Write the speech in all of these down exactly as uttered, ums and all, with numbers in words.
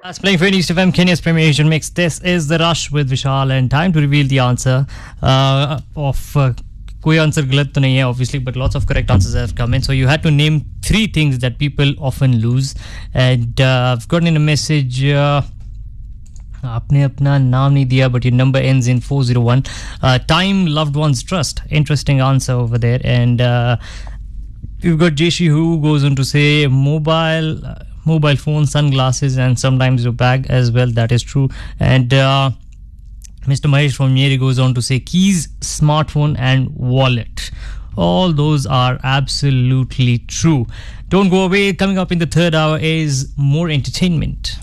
That's playing for East F M, Kenya's Premier Asian Mix. This is The Rush with Vishal, and time to reveal the answer uh, of... Uh, कोई आंसर गलत तो नहीं है obviously, but lots of correct answers have come in. So you had to name three things that people often lose. And uh, I've gotten a message... Uh, आपने अपना नाम नहीं दिया, but your number ends in four oh one. Uh, time, loved ones, trust. Interesting answer over there. And uh, we've got Jeshi who goes on to say mobile... Uh, mobile phone, sunglasses, and sometimes your bag as well. That is true. And uh, Mister Mahesh from Nyeri goes on to say keys, smartphone, and wallet. All those are absolutely true. Don't go away. Coming up in the third hour is more entertainment.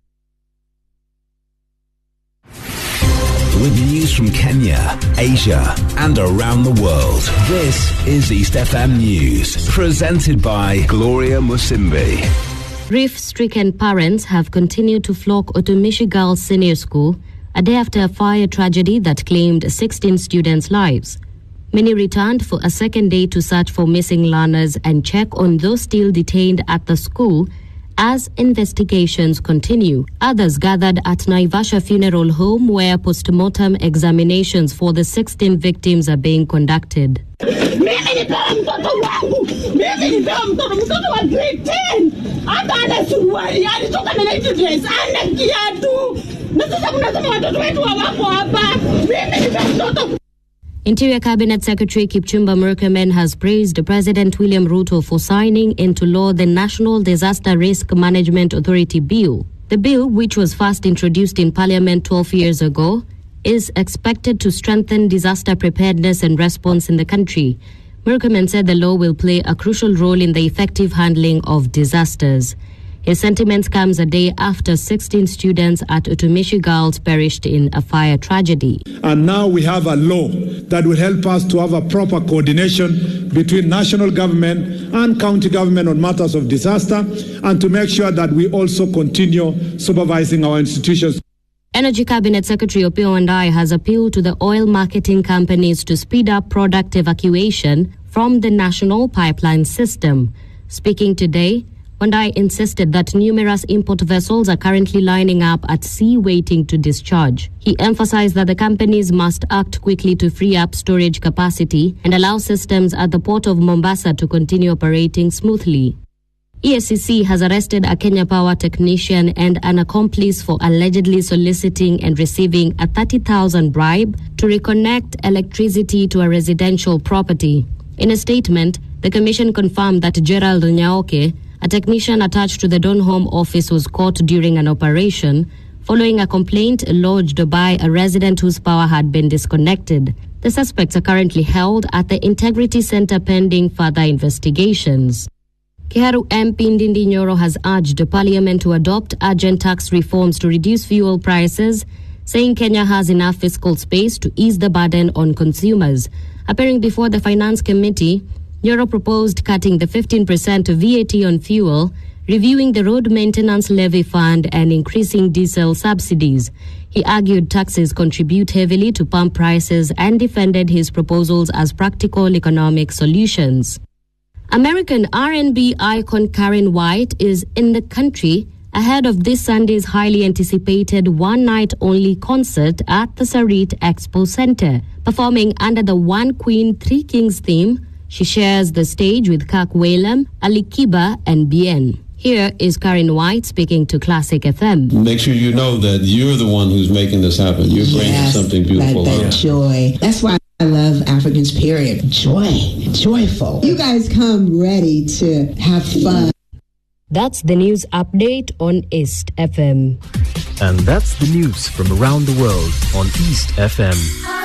With news from Kenya, Asia, and around the world, this is East F M News, presented by Gloria Musimbi. Grief-stricken parents have continued to flock Otumishi Girls Senior School a day after a fire tragedy that claimed sixteen students' lives. Many returned for a second day to search for missing learners and check on those still detained at the school as investigations continue. Others gathered at Naivasha Funeral Home where post-mortem examinations for the sixteen victims are being conducted. Mimi nipewa mtoto wangu. Mimi nipewa mtoto mtoto wa grade ten. Hata ana suruali, alitoka na night dress, ana kiatu. Na sasa mnasema watoto wetu hawako hapa. Mimi nipewa mtoto. Interior Cabinet Secretary Kipchumba Murkomen has praised President William Ruto for signing into law the National Disaster Risk Management Authority Bill. The bill, which was first introduced in Parliament twelve years ago, is expected to strengthen disaster preparedness and response in the country. Murkomen said the law will play a crucial role in the effective handling of disasters. His sentiments comes a day after sixteen students at Utumishi Girls perished in a fire tragedy. And now we have a law that will help us to have a proper coordination between national government and county government on matters of disaster, and to make sure that we also continue supervising our institutions. Energy Cabinet Secretary Opiyo Wandayi has appealed to the oil marketing companies to speed up product evacuation from the national pipeline system. Speaking today, Wandayi insisted that numerous import vessels are currently lining up at sea waiting to discharge. He emphasized that the companies must act quickly to free up storage capacity and allow systems at the port of Mombasa to continue operating smoothly. E S C C has arrested a Kenya Power technician and an accomplice for allegedly soliciting and receiving a thirty thousand bribe to reconnect electricity to a residential property. In a statement, the commission confirmed that Gerald Nyaoke, a technician attached to the Donholm office, was caught during an operation following a complaint lodged by a resident whose power had been disconnected. The suspects are currently held at the Integrity Center pending further investigations. Kiharu M P Ndindi Nyoro has urged Parliament to adopt urgent tax reforms to reduce fuel prices, saying Kenya has enough fiscal space to ease the burden on consumers. Appearing before the Finance Committee, Nyoro proposed cutting the fifteen percent V A T on fuel, reviewing the road maintenance levy fund, and increasing diesel subsidies. He argued taxes contribute heavily to pump prices and defended his proposals as practical economic solutions. American R and B icon Karen White is in the country ahead of this Sunday's highly anticipated one-night-only concert at the Sarit Expo Center. Performing under the One Queen, Three Kings theme, she shares the stage with Kirk Whalum, Ali Kiba, and Bien. Here is Karen White speaking to Classic F M. Make sure you know that you're the one who's making this happen. You're bringing yes, something beautiful. That, that joy. That's why I love Africans, period. Joy. Joyful. You guys come ready to have fun. That's the news update on East F M. And that's the news from around the world on East F M.